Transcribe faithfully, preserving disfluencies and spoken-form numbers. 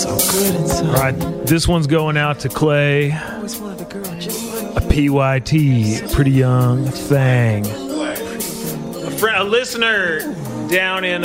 So good inside. All right, this one's going out to Clay. I always wanted a girl just like A P Y T, pretty young thing. A, friend, a listener down in